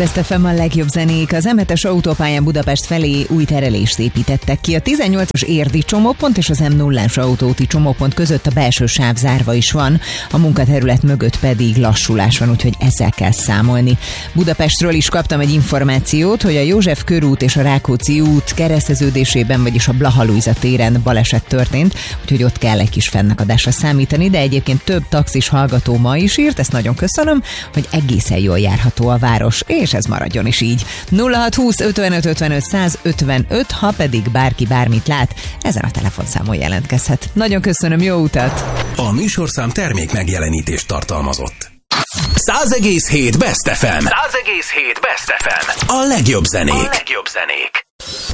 Best FM a legjobb zenék. Az M7-es autópályán Budapest felé új terelést építettek ki. A 18-as érdi csomópont és az M0-as autóúti csomópont között a belső sáv zárva is van, a munkaterület mögött pedig lassulás van, úgyhogy ezzel kell számolni. Budapestről is kaptam egy információt, hogy a József körút és a Rákóczi út kereszteződésében, vagyis a Blaha Lujza téren baleset történt, úgyhogy ott kell egy kis fennakadásra számítani, de egyébként több taxis hallgató ma is írt, ezt nagyon köszönöm, hogy egészen jól járható a város, és ez maradjon is így. 0620 55 55 155, ha pedig bárki bármit lát, ezen a telefonszámon jelentkezhet. Nagyon köszönöm, jó utat! A műsorszám termék megjelenítést tartalmazott. 100,7 Best FM. 100,7 Best FM. A legjobb zenék.